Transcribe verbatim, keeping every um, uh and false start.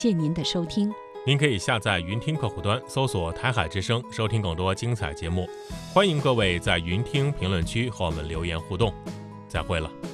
谢您的收听。 您可以下载云听客户端，搜索台海之声，收听更多精彩节目。欢迎各位在云听评论区和我们留言互动。再会了。